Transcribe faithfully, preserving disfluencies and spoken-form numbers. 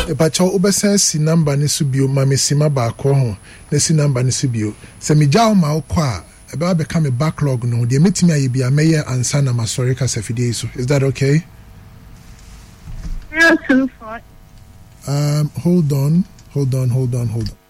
e ba cha obesa si number ni so bio ma me sima ba ko ho na si number ni so bio se me ja o ma o kwa e ba be ka me backlog no de metimi aye bia meye ansa na masori ka safide so. Is that okay? Yeah, two four. Um hold on hold on hold on hold on